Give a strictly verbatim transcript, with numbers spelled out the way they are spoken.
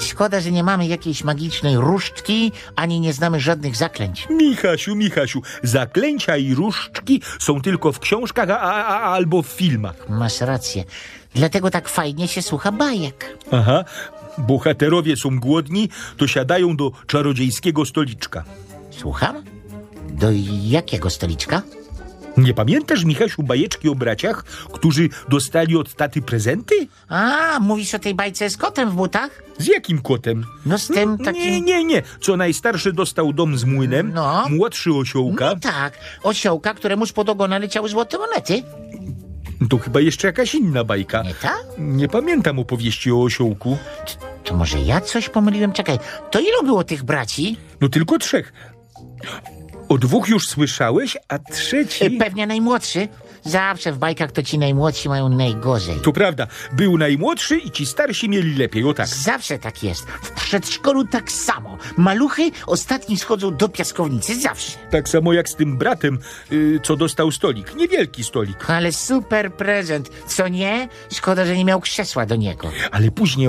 szkoda, że nie mamy jakiejś magicznej różdżki, ani nie znamy żadnych zaklęć. Michasiu, Michasiu, zaklęcia i różdżki są tylko w książkach a, a, a, albo w filmach. Masz rację. Dlatego tak fajnie się słucha bajek. Aha, bohaterowie są głodni, to siadają do czarodziejskiego stoliczka. Słucham? Do jakiego stoliczka? Nie pamiętasz, Michasiu, bajeczki o braciach, którzy dostali od taty prezenty? A, mówisz o tej bajce z kotem w butach? Z jakim kotem? No z tym takim... Nie, nie, nie. Co najstarszy dostał dom z młynem, No. młodszy osiołka. No tak, osiołka, któremu spod ogona leciały złote monety. To chyba jeszcze jakaś inna bajka. Nie tak? Nie pamiętam opowieści o osiołku. To może ja coś pomyliłem? Czekaj, to ilu było tych braci? No tylko trzech. O dwóch już słyszałeś, a trzeci... Y, Pewnie najmłodszy. Zawsze w bajkach to ci najmłodsi mają najgorzej. To prawda, był najmłodszy i ci starsi mieli lepiej, o tak. Zawsze tak jest. W przedszkolu tak samo. Maluchy ostatni schodzą do piaskownicy. Zawsze. Tak samo jak z tym bratem, yy, co dostał stolik. Niewielki stolik. Ale super prezent. Co nie? Szkoda, że nie miał krzesła do niego. Ale później